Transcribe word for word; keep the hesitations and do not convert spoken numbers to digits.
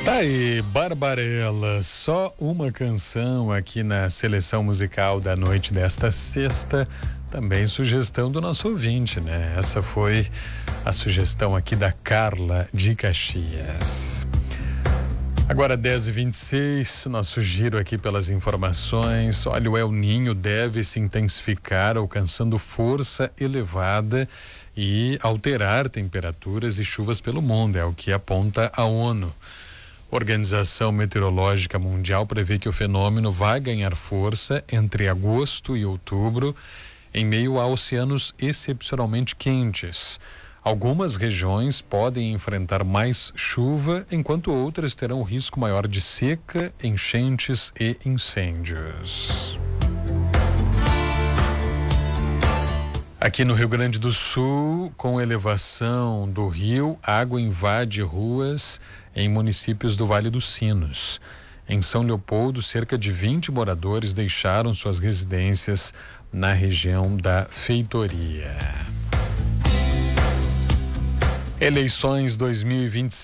Tá aí, Barbarella, só uma canção aqui na seleção musical da noite desta sexta. Também sugestão do nosso ouvinte, né? Essa foi a sugestão aqui da Carla de Caxias. Agora dez e vinte e seis, nosso giro aqui pelas informações. Olha, o El Ninho deve se intensificar, alcançando força elevada e alterar temperaturas e chuvas pelo mundo, é o que aponta a ONU. Organização Meteorológica Mundial prevê que o fenômeno vai ganhar força entre agosto e outubro, em meio a oceanos excepcionalmente quentes. Algumas regiões podem enfrentar mais chuva, enquanto outras terão risco maior de seca, enchentes e incêndios. Aqui no Rio Grande do Sul, com elevação do rio, água invade ruas em municípios do Vale dos Sinos. Em São Leopoldo, cerca de vinte moradores deixaram suas residências na região da Feitoria. Eleições dois mil e vinte e